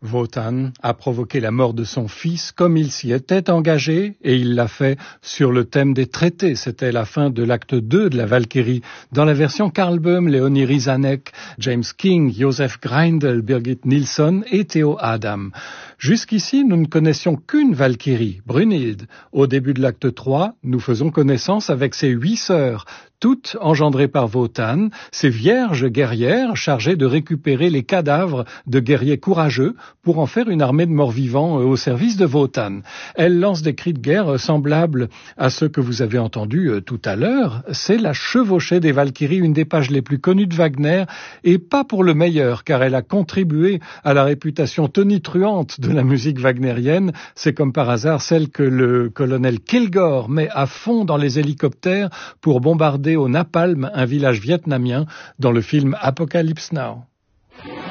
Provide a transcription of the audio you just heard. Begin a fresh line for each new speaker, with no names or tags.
Wotan a provoqué la mort de son fils comme il s'y était engagé et il l'a fait sur le thème des traités. C'était la fin de l'acte 2 de la Valkyrie. Dans la version Karl Böhm, Léonie Risanek, James King, Joseph Greindl, Birgit Nilsson et Theo Adam. Jusqu'ici, nous ne connaissions qu'une Valkyrie, Brunhilde. Au début de l'acte 3, nous faisons connaissance avec ses 8 sœurs, toutes engendrées par Wotan, ces vierges guerrières chargées de récupérer les cadavres de guerriers courageux pour en faire une armée de morts-vivants au service de Wotan. Elles lancent des cris de guerre semblables à ceux que vous avez entendus tout à l'heure. C'est la chevauchée des Valkyries, une des pages les plus connues de Wagner, et pas pour le meilleur, car elle a contribué à la réputation tonitruante de la musique wagnérienne. C'est comme par hasard celle que le colonel Kilgore met à fond dans les hélicoptères pour bombarder au napalm un village vietnamien dans le film Apocalypse Now.